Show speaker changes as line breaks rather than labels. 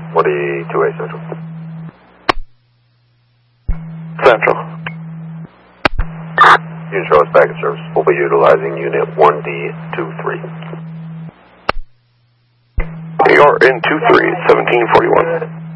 1D2A Central.
Central.
Unit Charlie's back in service. We'll be utilizing Unit 1D23.
You're in 23, 1741.